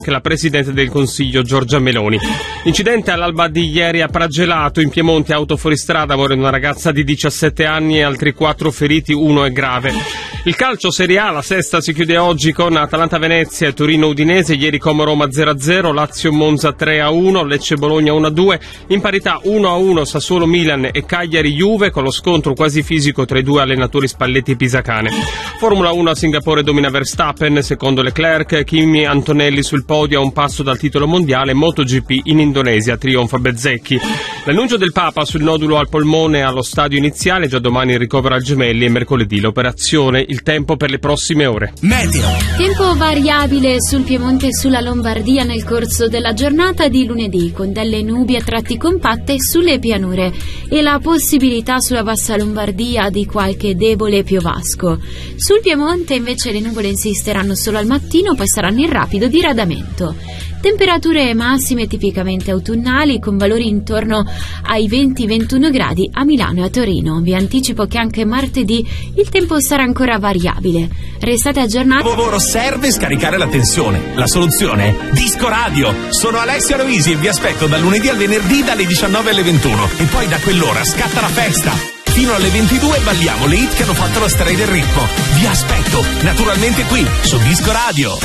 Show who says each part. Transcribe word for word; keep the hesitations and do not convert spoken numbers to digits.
Speaker 1: che la Presidente del Consiglio Giorgia Meloni. Incidente all'alba di ieri a Pragelato, in Piemonte, auto fuoristrada, muore una ragazza di diciassette anni e altri quattro feriti, uno è grave. Il calcio Serie A, la sesta si chiude oggi con Atalanta-Venezia e Torino-Udinese, ieri Como-Roma zero a zero, Lazio-Monza tre a uno, Lecce-Bologna uno a due, in parità uno a uno Sassuolo-Milan e Cagliari-Juve, con lo scontro quasi fisico tra i due allenatori Spalletti-Pisacane. Formula uno a Singapore domina Verstappen, secondo Leclerc, Kimi Antonelli sul podio a un passo dal titolo mondiale, MotoGP in Indonesia trionfa Bezzecchi. L'annuncio del Papa sul nodulo al polmone allo stadio iniziale, già domani il ricovero al Gemelli e mercoledì l'operazione. Il tempo per le prossime ore.
Speaker 2: Meteo.
Speaker 3: Tempo variabile sul Piemonte e sulla Lombardia nel corso della giornata di lunedì, con delle nubi a tratti compatte sulle pianure e la possibilità sulla bassa Lombardia di qualche debole piovasco. Sul Piemonte invece le nuvole insisteranno solo al mattino, poi saranno in rapido diradamento. Temperature massime tipicamente autunnali con valori intorno ai venti ventuno gradi a Milano e a Torino. Vi anticipo che anche martedì il tempo sarà ancora variabile. Restate aggiornati.
Speaker 2: Lavoro serve scaricare la tensione. La soluzione? Disco Radio. Sono Alessio Aloisi e vi aspetto dal lunedì al venerdì dalle diciannove alle ventuno. E poi da quell'ora scatta la festa. Fino alle ventidue balliamo le hit che hanno fatto la storia del ritmo. Vi aspetto, naturalmente qui, su Disco Radio.